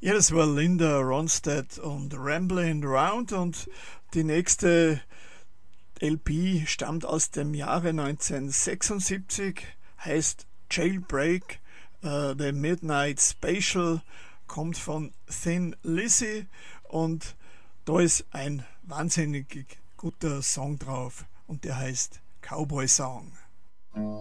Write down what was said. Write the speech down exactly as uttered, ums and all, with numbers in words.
Ja, das war Linda Ronstadt und Ramblin' Round, und die nächste L P stammt aus dem Jahre neunzehnhundertsechsundsiebzig, heißt Jailbreak. äh, The Midnight Special, kommt von Thin Lizzy, und da ist ein wahnsinnig guter Song drauf, und der heißt Cowboy Song.